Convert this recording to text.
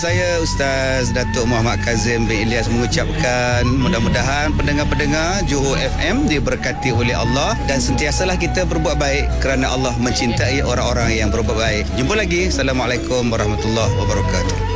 saya Ustaz Datuk Muhammad Kazim bin Ilyas mengucapkan mudah-mudahan pendengar-pendengar Johor FM diberkati oleh Allah dan sentiasalah kita berbuat baik kerana Allah mencintai orang-orang yang berbuat baik. Jumpa lagi. Assalamualaikum warahmatullahi wabarakatuh.